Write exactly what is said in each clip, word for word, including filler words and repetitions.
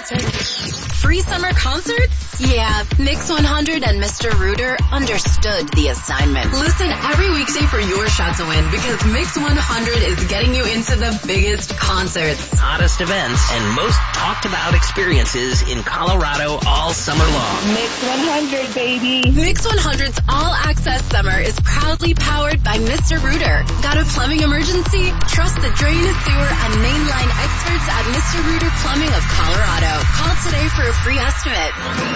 Free summer concerts? Yeah, Mix one hundred and Mister Rooter understood the assignment. Listen every weekday for your shot to win because Mix one hundred is getting you into the biggest concerts, hottest events, and most talked about experiences in Colorado all summer long. Mix one hundred, baby. Mix one hundred's all-access summer is proudly powered by Mister Rooter. Got a plumbing emergency? Trust the drain, sewer, and mainline experts at Mister Rooter Plumbing of Colorado. Call today for a free estimate.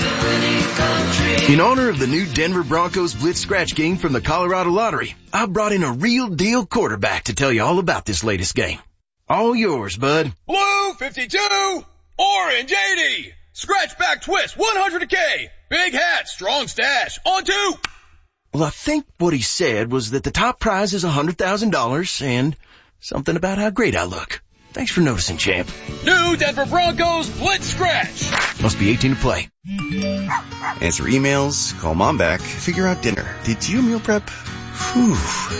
In honor of the new Denver Broncos Blitz Scratch game from the Colorado Lottery, I brought in a real deal quarterback to tell you all about this latest game. All yours, bud. Blue fifty-two, orange eighty, scratch back twist one hundred K, big hat, strong stash, on two. Well, I think what he said was that the top prize is one hundred thousand dollars and something about how great I look. Thanks for noticing, champ. New Denver Broncos Blitz Scratch. Must be eighteen to play. Answer emails, call mom back, figure out dinner. Did you meal prep? Whew.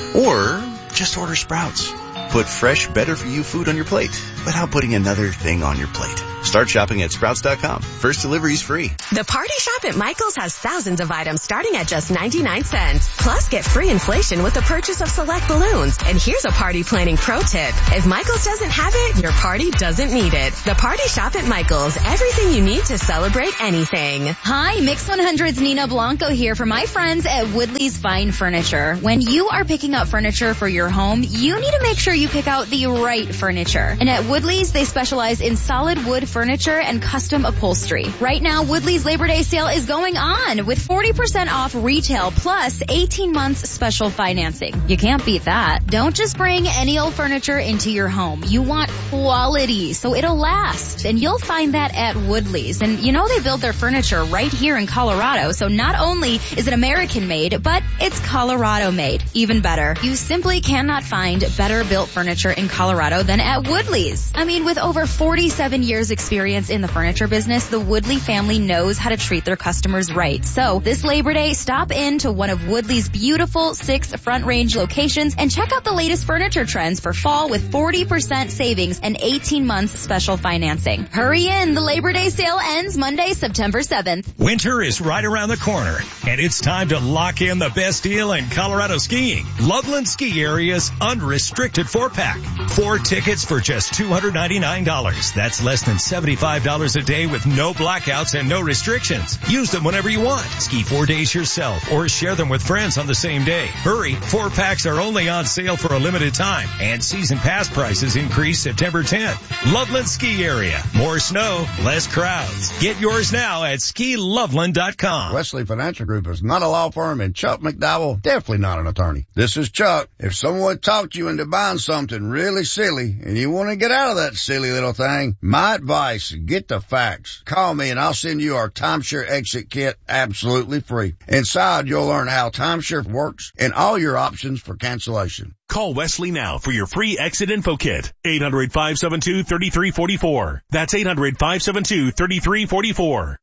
Or just order Sprouts. Put fresh, better-for-you food on your plate without putting another thing on your plate. Start shopping at Sprouts dot com. First delivery's free. The Party Shop at Michael's has thousands of items starting at just ninety-nine cents. Plus, get free inflation with the purchase of select balloons. And here's a party planning pro tip. If Michael's doesn't have it, your party doesn't need it. The Party Shop at Michael's. Everything you need to celebrate anything. Hi, Mix one hundred's Nina Blanco here for my friends at Woodley's Fine Furniture. When you are picking up furniture for your home, you need to make sure you pick out the right furniture. And at Woodley's, they specialize in solid wood furniture and custom upholstery. Right now, Woodley's Labor Day sale is going on with forty percent off retail plus eighteen months special financing. You can't beat that. Don't just bring any old furniture into your home. You want quality, so it'll last. And you'll find that at Woodley's. And you know they build their furniture right here in Colorado, so not only is it American made, but it's Colorado made. Even better. You simply cannot find better built furniture in Colorado than at Woodley's. I mean, with over forty-seven years experience in the furniture business, the Woodley family knows how to treat their customers right. So this Labor Day, stop in to one of Woodley's beautiful six Front Range locations and check out the latest furniture trends for fall with forty percent savings and eighteen months special financing. Hurry in. The Labor Day sale ends Monday, September seventh. Winter is right around the corner, and it's time to lock in the best deal in Colorado skiing. Loveland Ski Area's unrestricted four-pack. Four tickets for just two hundred ninety-nine dollars. That's less than seventy-five dollars a day with no blackouts and no restrictions. Use them whenever you want. Ski four days yourself or share them with friends on the same day. Hurry, four packs are only on sale for a limited time, and season pass prices increase September tenth. Loveland Ski Area. More snow, less crowds. Get yours now at ski loveland dot com. Wesley Financial Group is not a law firm, and Chuck McDowell definitely not an attorney. This is Chuck. If someone talked you into buying something really silly and you want to get out of that silly little thing, my advice, get the facts. Call me and I'll send you our timeshare exit kit absolutely free. Inside, you'll learn how timeshare works and all your options for cancellation. Call Wesley now for your free exit info kit. eight hundred, five seven two, three three four four. That's eight hundred, five seven two, three three four four.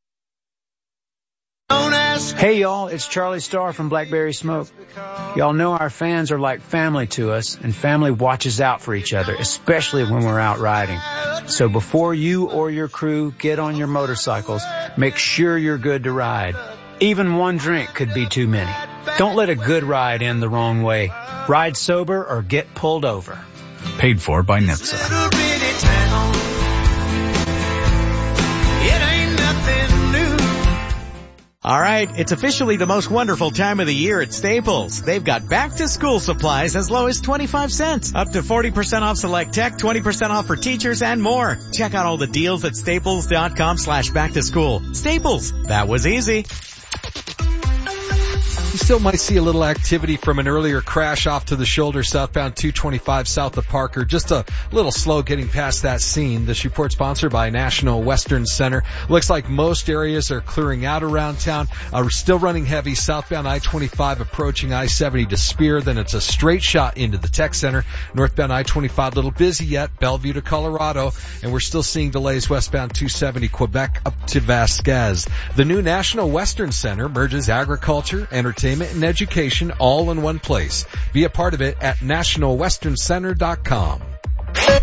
Hey y'all, it's Charlie Starr from Blackberry Smoke. Y'all know our fans are like family to us, and family watches out for each other, especially when we're out riding. So before you or your crew get on your motorcycles, make sure you're good to ride. Even one drink could be too many. Don't let a good ride end the wrong way. Ride sober or get pulled over. Paid for by N H T S A. All right, it's officially the most wonderful time of the year at Staples. They've got back-to-school supplies as low as twenty-five cents, up to forty percent off select tech, twenty percent off for teachers, and more. Check out all the deals at staples dot com slash back to school. Staples, that was easy. You still might see a little activity from an earlier crash off to the shoulder southbound two twenty-five south of Parker. Just a little slow getting past that scene. This report sponsored by National Western Center. Looks like most areas are clearing out around town. Uh, we're still running heavy southbound I twenty-five approaching I seventy to Spear. Then it's a straight shot into the Tech Center. Northbound I twenty-five a little busy yet. Bellevue to Colorado. And we're still seeing delays westbound two seventy Quebec up to Vasquez. The new National Western Center merges agriculture, entertainment, and education all in one place. Be a part of it at national western center dot com.